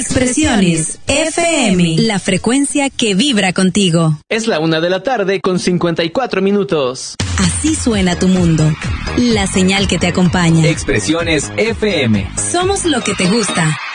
Expresiones FM, la frecuencia que vibra contigo. Es la 1:54 p.m. Así suena tu mundo. La señal que te acompaña. Expresiones FM. Somos lo que te gusta.